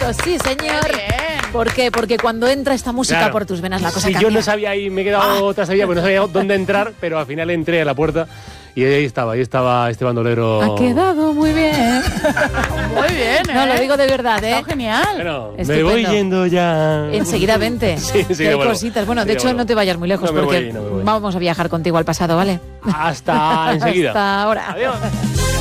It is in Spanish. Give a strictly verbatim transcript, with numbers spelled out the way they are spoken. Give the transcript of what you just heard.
sí señor. Qué bien. ¿Por qué? Porque cuando entra esta música Claro. por tus venas la cosa Si cambia. yo no sabía ahí, me he quedado otra sabía, pues no sabía dónde entrar, pero al final entré a la puerta y ahí estaba, ahí estaba este bandolero. Ha quedado muy bien. Muy bien, ¿eh? No, lo digo de verdad, ¿eh? Está genial. Bueno, me Estupendo. voy yendo ya. Enseguida vente. Sí, Que enseguida hay vuelvo. cositas. Bueno, de Enseguida hecho, vuelvo. no te vayas muy lejos No me porque voy, no me voy. vamos a viajar contigo al pasado, ¿vale? Hasta enseguida. Hasta ahora. Adiós.